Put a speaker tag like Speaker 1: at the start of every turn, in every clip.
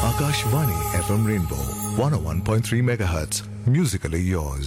Speaker 1: Akashvani FM Rainbow 101.3 MHz. Musically yours.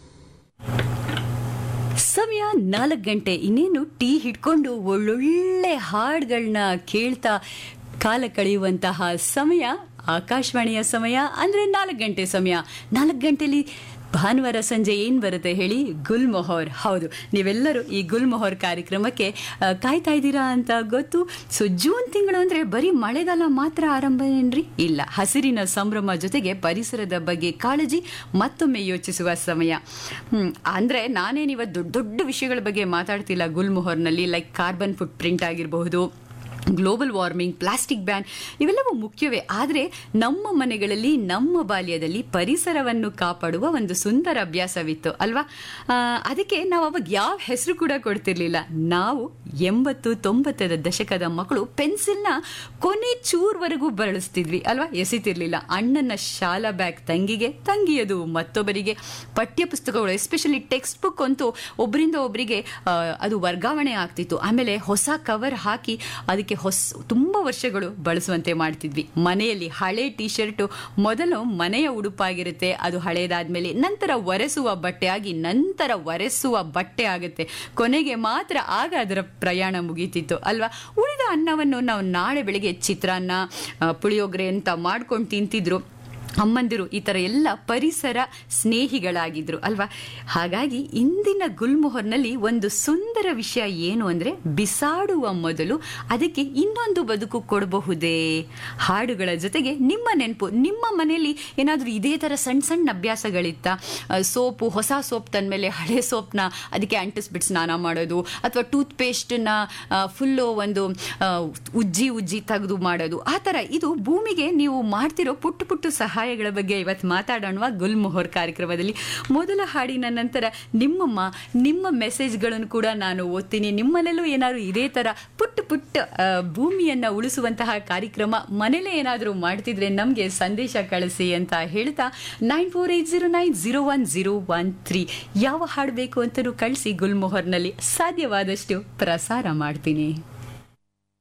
Speaker 2: ಸಮಯ 4 ಗಂಟೆ. ಇನ್ನೇನು ಟೀ ಹಿಡ್ಕೊಂಡು ಒಳ್ಳೊಳ್ಳೆ ಹಾಡುಗಳನ್ನ ಕೇಳ್ತಾ ಕಾಲ ಕಳೆಯುವಂತಹ ಸಮಯ ಆಕಾಶವಾಣಿಯ ಸಮಯ. ಅಂದರೆ 4 ಗಂಟೆ ಸಮಯ. 4 ಗಂಟೆಲಿ ಭಾನುವಾರ ಸಂಜೆ ಏನು ಬರುತ್ತೆ ಹೇಳಿ? ಗುಲ್ಮೊಹರ್. ಹೌದು, ನೀವೆಲ್ಲರೂ ಈ ಗುಲ್ಮೊಹರ್ ಕಾರ್ಯಕ್ರಮಕ್ಕೆ ಕಾಯ್ತಾ ಇದ್ದೀರಾ ಅಂತ ಗೊತ್ತು. ಸೊ ಜೂನ್ ತಿಂಗಳು ಅಂದರೆ ಬರೀ ಮಳೆಗಾಲ ಮಾತ್ರ ಆರಂಭ ಏನ್ರಿ? ಇಲ್ಲ, ಹಸಿರಿನ ಸಂಭ್ರಮ ಜೊತೆಗೆ ಪರಿಸರದ ಬಗ್ಗೆ ಕಾಳಜಿ ಮತ್ತೊಮ್ಮೆ ಯೋಚಿಸುವ ಸಮಯ. ಅಂದರೆ ನಾನೇನಿವತ್ತು ದೊಡ್ಡ ದೊಡ್ಡ ವಿಷಯಗಳ ಬಗ್ಗೆ ಮಾತಾಡ್ತಿಲ್ಲ ಗುಲ್ಮೊಹರ್ನಲ್ಲಿ. ಲೈಕ್ ಕಾರ್ಬನ್ ಫುಟ್ ಪ್ರಿಂಟ್ ಆಗಿರಬಹುದು, ಗ್ಲೋಬಲ್ ವಾರ್ಮಿಂಗ್, ಪ್ಲಾಸ್ಟಿಕ್ ಬ್ಯಾನ್, ಇವೆಲ್ಲವೂ ಮುಖ್ಯವೇ. ಆದರೆ ನಮ್ಮ ಮನೆಗಳಲ್ಲಿ ನಮ್ಮ ಬಾಲ್ಯದಲ್ಲಿ ಪರಿಸರವನ್ನು ಕಾಪಾಡುವ ಒಂದು ಸುಂದರ ಅಭ್ಯಾಸವಿತ್ತು ಅಲ್ವಾ? ಅದಕ್ಕೆ ನಾವು ಅವಾಗ ಯಾವ ಹೆಸರು ಕೂಡ ಕೊಡ್ತಿರ್ಲಿಲ್ಲ. ನಾವು 80-90 ದಶಕದ ಮಕ್ಕಳು ಪೆನ್ಸಿಲ್ನ ಕೊನೆ ಚೂರ್ವರೆಗೂ ಬಳಸ್ತಿದ್ವಿ ಅಲ್ವಾ? ಎಸಿತಿರ್ಲಿಲ್ಲ. ಅಣ್ಣನ ಶಾಲಾ ಬ್ಯಾಗ್ ತಂಗಿಗೆ, ತಂಗಿಯದು ಮತ್ತೊಬ್ಬರಿಗೆ. ಪಠ್ಯ ಪುಸ್ತಕಗಳು, ಎಸ್ಪೆಷಲಿ ಟೆಕ್ಸ್ಟ್ ಬುಕ್ ಅಂತೂ ಒಬ್ಬರಿಂದ ಒಬ್ಬರಿಗೆ ಅದು ವರ್ಗಾವಣೆ ಆಗ್ತಿತ್ತು. ಆಮೇಲೆ ಹೊಸ ಕವರ್ ಹಾಕಿ ಅದಕ್ಕೆ ತುಂಬ ವರ್ಷಗಳು ಬಳಸುವಂತೆ ಮಾಡ್ತಿದ್ವಿ. ಮನೆಯಲ್ಲಿ ಹಳೆ ಟಿ ಶರ್ಟು ಮೊದಲು ಮನೆಯ ಉಡುಪಾಗಿರುತ್ತೆ, ಅದು ಹಳೇದಾದ್ಮೇಲೆ ನಂತರ ಒರೆಸುವ ಬಟ್ಟೆ ಆಗಿ ನಂತರ ಒರೆಸುವ ಬಟ್ಟೆ ಆಗುತ್ತೆ, ಕೊನೆಗೆ ಮಾತ್ರ ಆಗ ಅದರ ಪ್ರಯಾಣ ಮುಗೀತಿತ್ತು ಅಲ್ವಾ? ಉಳಿದ ಅನ್ನವನ್ನು ನಾವು ನಾಳೆ ಬೆಳಿಗ್ಗೆ ಚಿತ್ರಾನ್ನ, ಪುಳಿಯೋಗರೆ ಅಂತ ಮಾಡ್ಕೊಂಡು ತಿಂತಿದ್ರು ಅಮ್ಮಂದಿರು. ಈ ಥರ ಎಲ್ಲ ಪರಿಸರ ಸ್ನೇಹಿಗಳಾಗಿದ್ರು ಅಲ್ವಾ? ಹಾಗಾಗಿ ಇಂದಿನ ಗುಲ್ಮೊಹರ್ನಲ್ಲಿ ಒಂದು ಸುಂದರ ವಿಷಯ ಏನು ಅಂದರೆ, ಬಿಸಾಡುವ ಮೊದಲು ಅದಕ್ಕೆ ಇನ್ನೊಂದು ಬದುಕು ಕೊಡಬಹುದೇ? ಹಾಡುಗಳ ಜೊತೆಗೆ ನಿಮ್ಮ ನೆನಪು. ನಿಮ್ಮ ಮನೆಯಲ್ಲಿ ಏನಾದರೂ ಇದೇ ಥರ ಸಣ್ಣ ಸಣ್ಣ ಅಭ್ಯಾಸಗಳಿತ್ತ? ಸೋಪು, ಹೊಸ ಸೋಪ್ ತಂದಮೇಲೆ ಹಳೆ ಸೋಪ್ನ ಅದಕ್ಕೆ ಅಂಟಿಸ್ಬಿಟ್ಟು ಸ್ನಾನ ಮಾಡೋದು, ಅಥವಾ ಟೂತ್ ಪೇಸ್ಟನ್ನ ಫುಲ್ಲು ಒಂದು ಉಜ್ಜಿ ತೆಗೆದು ಮಾಡೋದು, ಆ ಥರ. ಇದು ಭೂಮಿಗೆ ನೀವು ಮಾಡ್ತಿರೋ ಪುಟ್ಟ ಪುಟ್ಟ ಸಹಾಯಗಳ ಬಗ್ಗೆ ಇವತ್ತು ಮಾತಾಡೋಣ ಗುಲ್ಮೊಹರ್ ಕಾರ್ಯಕ್ರಮದಲ್ಲಿ. ಮೊದಲ ಹಾಡಿನ ನಂತರ ನಿಮ್ಮ ಮೆಸೇಜ್ಗಳನ್ನು ಕೂಡ ನಾನು ಓದ್ತೀನಿ. ನಿಮ್ಮನೆಲ್ಲೂ ಏನಾದರೂ ಇದೇ ಥರ ಪುಟ್ಟ ಭೂಮಿಯನ್ನು ಉಳಿಸುವಂತಹ ಕಾರ್ಯಕ್ರಮ ಮನೇಲೇ ಏನಾದರೂ ಮಾಡ್ತಿದ್ರೆ ನಮಗೆ ಸಂದೇಶ ಕಳಿಸಿ ಅಂತ ಹೇಳ್ತಾ 9480901013 ಯಾವ ಹಾಡು ಬೇಕು ಅಂತಲೂ ಕಳಿಸಿ. ಗುಲ್ಮೊಹರ್ನಲ್ಲಿ ಸಾಧ್ಯವಾದಷ್ಟು ಪ್ರಸಾರ ಮಾಡ್ತೀನಿ.